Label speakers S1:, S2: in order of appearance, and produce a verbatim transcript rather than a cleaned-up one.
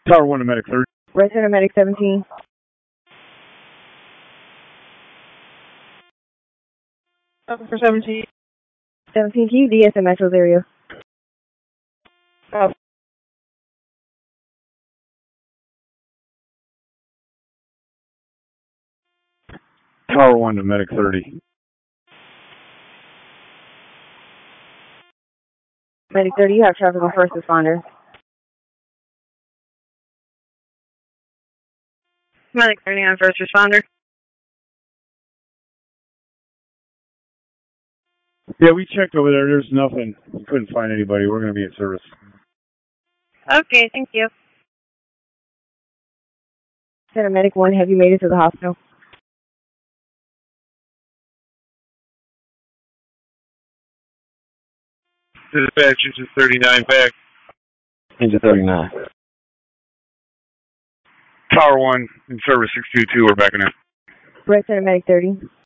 S1: Tower one to Medic thirty.
S2: Red Center Medic seventeen.
S3: Seven for seventeen.
S2: seventeen, can you D S in Metro's area?
S3: Oh.
S1: Tower one to Medic thirty.
S2: Medic thirty, you have traffic on first responder.
S3: Medic thirty on first responder.
S1: Yeah, we checked over there. There's nothing. We couldn't find anybody. We're going to be in service.
S3: Okay, thank you.
S2: Center Medic one, have you made it to the hospital?
S4: Dispatch, engine thirty-nine back.
S5: Engine thirty-nine.
S1: Tower one in service six two two. We're backing in.
S2: Red Center Medic thirty.